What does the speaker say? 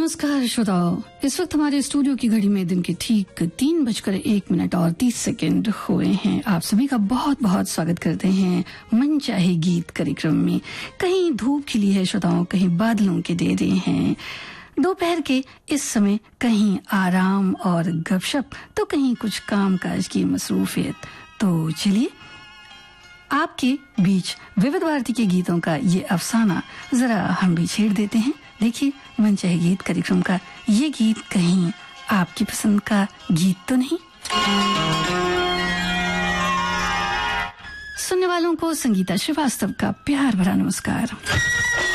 नमस्कार श्रोताओं, इस वक्त हमारे स्टूडियो की घड़ी में दिन के ठीक 3:01 और 30 हुए हैं। आप सभी का बहुत बहुत स्वागत करते हैं मन चाहे गीत कार्यक्रम में। कहीं धूप खिली है श्रोताओं, कहीं बादलों के डेरे हैं। दोपहर के इस समय कहीं आराम और गपशप तो कहीं कुछ कामकाज की मसरूफियत। तो चलिए आपके बीच विविध भारती के गीतों का ये अफसाना जरा हम भी छेड़ देते हैं। देखिए मन चाहे गीत कार्यक्रम का ये गीत कहीं आपकी पसंद का गीत तो नहीं। सुनने वालों को संगीता श्रीवास्तव का प्यार भरा नमस्कार।